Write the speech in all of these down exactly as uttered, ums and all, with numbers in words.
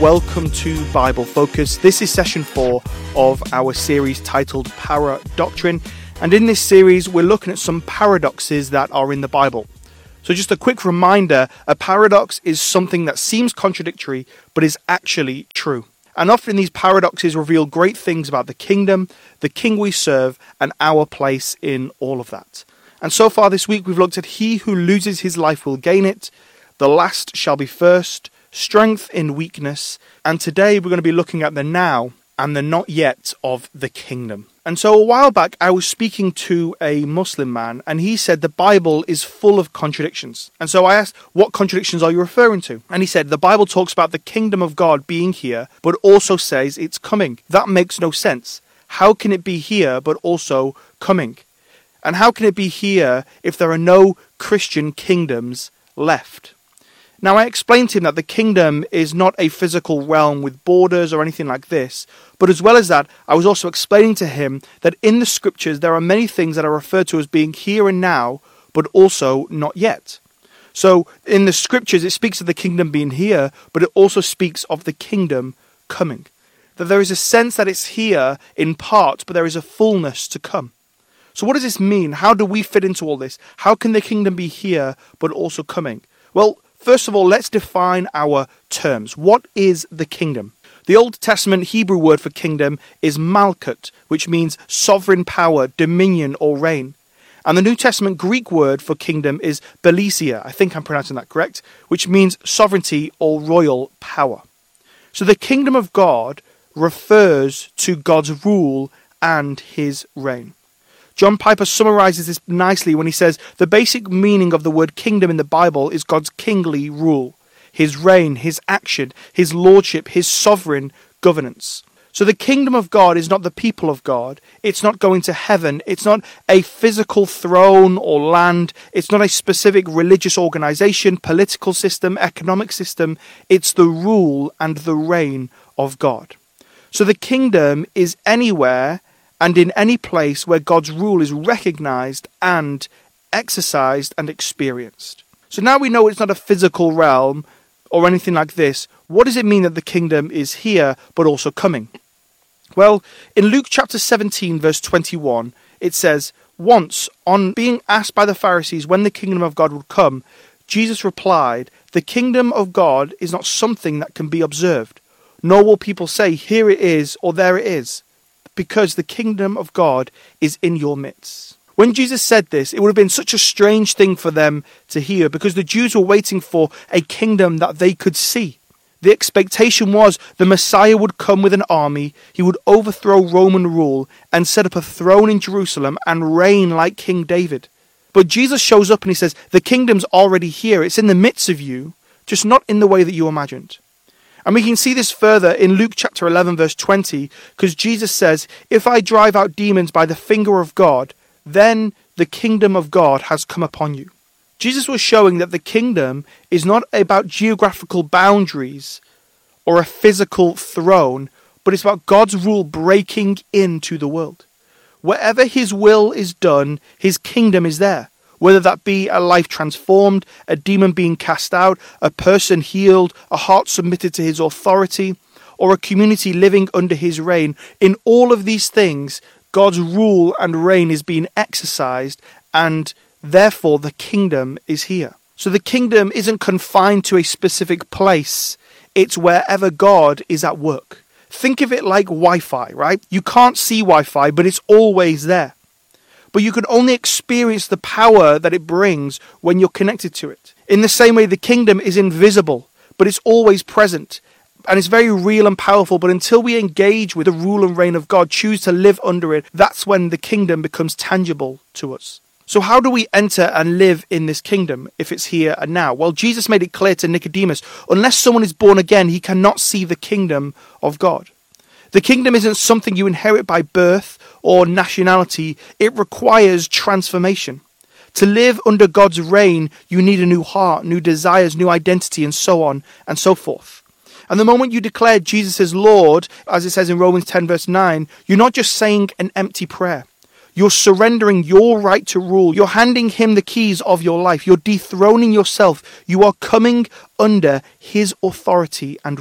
Welcome to Bible Focus. This is session four of our series titled Para-Doctrine. And in this series, we're looking at some paradoxes that are in the Bible. So just a quick reminder, a paradox is something that seems contradictory, but is actually true. And often these paradoxes reveal great things about the kingdom, the king we serve, and our place in all of that. And so far this week, we've looked at he who loses his life will gain it, the last shall be first, strength in weakness, and today we're going to be looking at the now and the not yet of the kingdom. And so a while back I was speaking to a Muslim man and he said the Bible is full of contradictions. And so I asked, what contradictions are you referring to? And he said the Bible talks about the kingdom of God being here but also says it's coming. That makes no sense. How can it be here but also coming? And how can it be here if there are no Christian kingdoms left? Now, I explained to him that the kingdom is not a physical realm with borders or anything like this, but as well as that, I was also explaining to him that in the scriptures there are many things that are referred to as being here and now, but also not yet. So, in the scriptures, it speaks of the kingdom being here, but it also speaks of the kingdom coming. That there is a sense that it's here in part, but there is a fullness to come. So what does this mean? How do we fit into all this? How can the kingdom be here, but also coming? Well, first of all, let's define our terms. What is the kingdom? The Old Testament Hebrew word for kingdom is malkut, which means sovereign power, dominion, or reign. And the New Testament Greek word for kingdom is belesia, I think I'm pronouncing that correct, which means sovereignty or royal power. So the kingdom of God refers to God's rule and his reign. John Piper summarizes this nicely when he says, the basic meaning of the word kingdom in the Bible is God's kingly rule, his reign, his action, his lordship, his sovereign governance. So the kingdom of God is not the people of God. It's not going to heaven. It's not a physical throne or land. It's not a specific religious organization, political system, economic system. It's the rule and the reign of God. So the kingdom is anywhere and in any place where God's rule is recognized and exercised and experienced. So now we know it's not a physical realm or anything like this. What does it mean that the kingdom is here but also coming? Well, in Luke chapter seventeen, verse twenty-one, it says, once, on being asked by the Pharisees when the kingdom of God would come, Jesus replied, the kingdom of God is not something that can be observed, nor will people say, here it is or there it is, because the kingdom of God is in your midst. When Jesus said this, it would have been such a strange thing for them to hear because the Jews were waiting for a kingdom that they could see. The expectation was the Messiah would come with an army, he would overthrow Roman rule and set up a throne in Jerusalem and reign like King David. But Jesus shows up and he says, the kingdom's already here, it's in the midst of you, just not in the way that you imagined. And we can see this further in Luke chapter eleven, verse twenty, because Jesus says, if I drive out demons by the finger of God, then the kingdom of God has come upon you. Jesus was showing that the kingdom is not about geographical boundaries or a physical throne, but it's about God's rule breaking into the world. Wherever his will is done, his kingdom is there. Whether that be a life transformed, a demon being cast out, a person healed, a heart submitted to his authority, or a community living under his reign. In all of these things, God's rule and reign is being exercised, and therefore the kingdom is here. So the kingdom isn't confined to a specific place. It's wherever God is at work. Think of it like Wi-Fi, right? You can't see Wi-Fi, but it's always there. But you can only experience the power that it brings when you're connected to it. In the same way, the kingdom is invisible, but it's always present. And it's very real and powerful, but until we engage with the rule and reign of God, choose to live under it, that's when the kingdom becomes tangible to us. So how do we enter and live in this kingdom if it's here and now? Well, Jesus made it clear to Nicodemus, unless someone is born again, he cannot see the kingdom of God. The kingdom isn't something you inherit by birth or nationality. It requires transformation. To live under God's reign, you need a new heart, new desires, new identity, and so on and so forth. And the moment you declare Jesus as Lord, as it says in Romans ten verse nine, you're not just saying an empty prayer. You're surrendering your right to rule. You're handing him the keys of your life. You're dethroning yourself. You are coming under his authority and rule.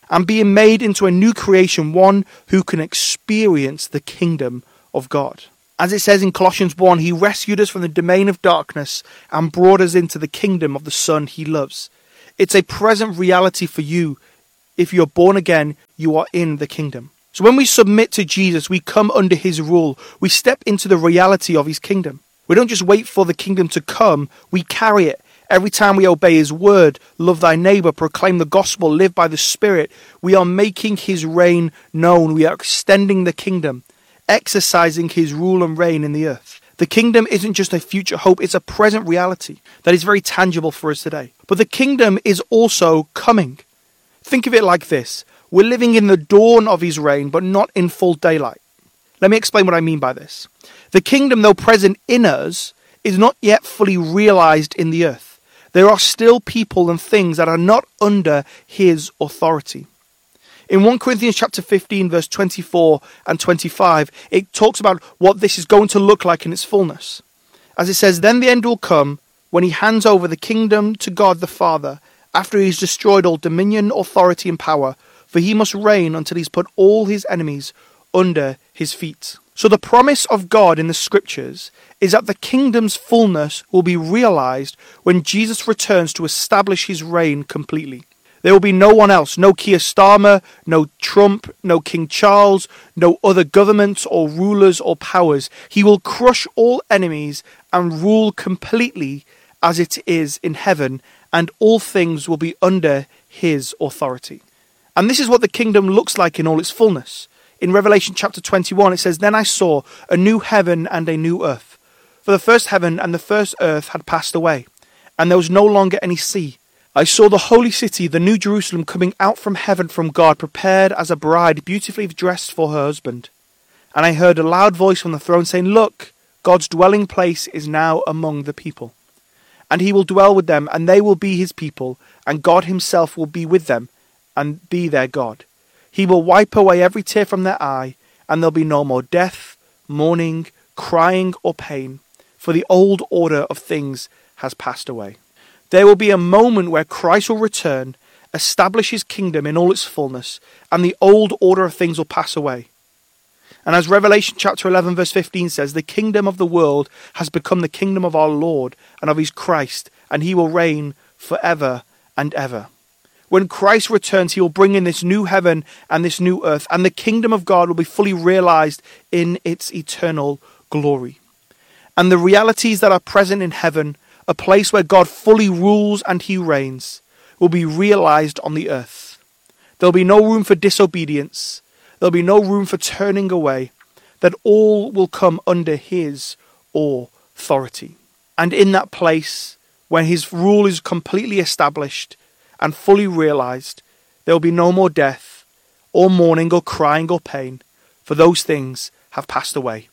and being made into a new creation, one who can experience the kingdom of God. As it says in Colossians one, he rescued us from the domain of darkness and brought us into the kingdom of the Son he loves. It's a present reality for you. If you're born again, you are in the kingdom. So when we submit to Jesus, we come under his rule. We step into the reality of his kingdom. We don't just wait for the kingdom to come, we carry it. Every time we obey his word, love thy neighbor, proclaim the gospel, live by the Spirit, we are making his reign known. We are extending the kingdom, exercising his rule and reign in the earth. The kingdom isn't just a future hope, it's a present reality that is very tangible for us today. But the kingdom is also coming. Think of it like this. We're living in the dawn of his reign, but not in full daylight. Let me explain what I mean by this. The kingdom, though present in us, is not yet fully realized in the earth. There are still people and things that are not under his authority. In First Corinthians chapter fifteen, verse twenty-four and twenty-five, it talks about what this is going to look like in its fullness. As it says, then the end will come when he hands over the kingdom to God the Father, after he has destroyed all dominion, authority, and power, for he must reign until he's put all his enemies under his feet. So the promise of God in the scriptures is that the kingdom's fullness will be realized when Jesus returns to establish his reign completely. There will be no one else, no Keir Starmer, no Trump, no King Charles, no other governments or rulers or powers. He will crush all enemies and rule completely as it is in heaven, and all things will be under his authority. And this is what the kingdom looks like in all its fullness. In Revelation chapter twenty-one, it says, then I saw a new heaven and a new earth. For the first heaven and the first earth had passed away, and there was no longer any sea. I saw the holy city, the new Jerusalem, coming out from heaven from God, prepared as a bride, beautifully dressed for her husband. And I heard a loud voice from the throne saying, look, God's dwelling place is now among the people. And he will dwell with them, and they will be his people, and God himself will be with them, and be their God. He will wipe away every tear from their eye, and there'll be no more death, mourning, crying, or pain, for the old order of things has passed away. There will be a moment where Christ will return, establish his kingdom in all its fullness, and the old order of things will pass away. And as Revelation chapter eleven verse fifteen says, the kingdom of the world has become the kingdom of our Lord and of his Christ, and he will reign forever and ever. When Christ returns, he will bring in this new heaven and this new earth, and the kingdom of God will be fully realized in its eternal glory. And the realities that are present in heaven, a place where God fully rules and he reigns, will be realized on the earth. There'll be no room for disobedience. There'll be no room for turning away. That all will come under his authority. And in that place, when his rule is completely established and fully realized, there will be no more death, or mourning, or crying, or pain, for those things have passed away.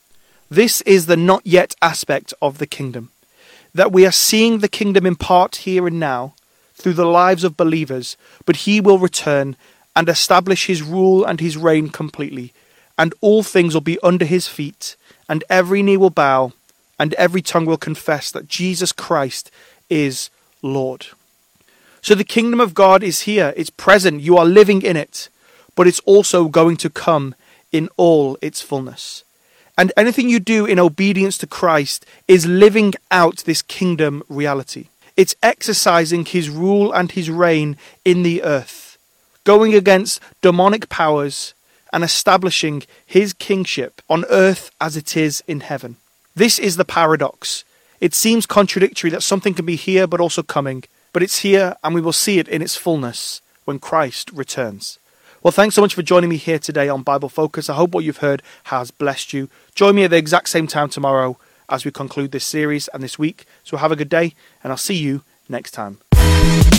This is the not yet aspect of the kingdom, that we are seeing the kingdom in part here and now through the lives of believers, but he will return and establish his rule and his reign completely, and all things will be under his feet, and every knee will bow, and every tongue will confess that Jesus Christ is Lord. So the kingdom of God is here, it's present, you are living in it, but it's also going to come in all its fullness. And anything you do in obedience to Christ is living out this kingdom reality. It's exercising his rule and his reign in the earth, going against demonic powers and establishing his kingship on earth as it is in heaven. This is the paradox. It seems contradictory that something can be here but also coming. But it's here, and we will see it in its fullness when Christ returns. Well, thanks so much for joining me here today on Bible Focus. I hope what you've heard has blessed you. Join me at the exact same time tomorrow as we conclude this series and this week. So have a good day, and I'll see you next time.